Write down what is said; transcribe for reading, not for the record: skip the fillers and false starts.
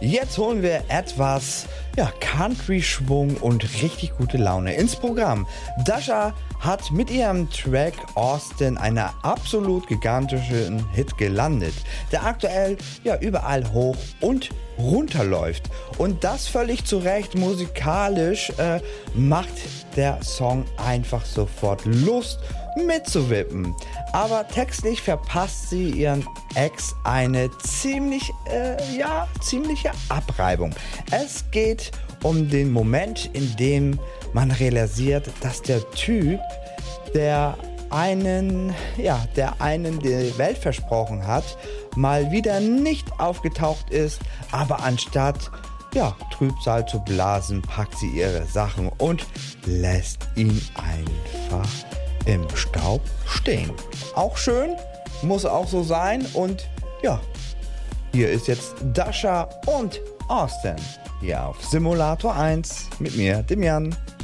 Jetzt holen wir etwas Country-Schwung und richtig gute Laune ins Programm. Dasha hat mit ihrem Track Austin einen absolut gigantischen Hit gelandet, der aktuell überall hoch und runter läuft. Und das völlig zu Recht. Musikalisch macht der Song einfach sofort Lust mitzuwippen. Aber textlich verpasst sie ihren Ex eine ziemliche Abreibung. Es geht um den Moment, in dem man realisiert, dass der Typ, der einen die Welt versprochen hat, mal wieder nicht aufgetaucht ist, aber anstatt Trübsal zu blasen, packt sie ihre Sachen und lässt ihn einfach im Staub stehen. Auch schön, muss auch so sein. Und hier ist jetzt Dasha und Austin hier auf Simulator 1 mit mir, dem Jan.